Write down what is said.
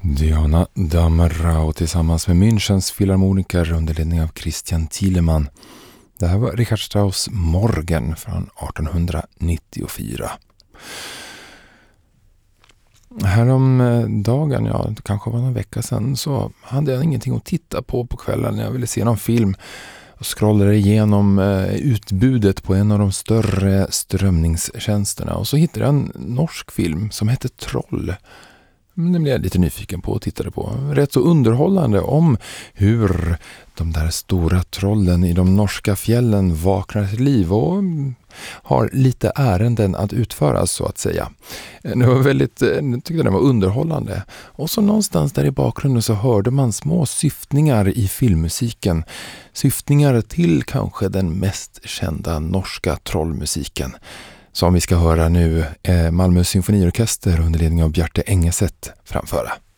Diana Damrau tillsammans med Münchens filharmoniker under ledning av Christian Thielemann. Det här var Richard Strauss Morgen från 1894. Härom dagen, det kanske var någon vecka sedan, så hade jag ingenting att titta på kvällen när jag ville se någon film. Och scrollade igenom utbudet på en av de större strömningstjänsterna. Och så hittade jag en norsk film som heter Troll. Den blev jag lite nyfiken på och tittade på. Rätt så underhållande om hur de där stora trollen i de norska fjällen vaknar till liv och har lite ärenden att utföra, så att säga. Det var jag tyckte det var underhållande. Och så någonstans där i bakgrunden så hörde man små syftningar i filmmusiken. Syftningar till kanske den mest kända norska trollmusiken. Som vi ska höra nu Malmö symfoniorkester under ledning av Bjarte Engeset framföra.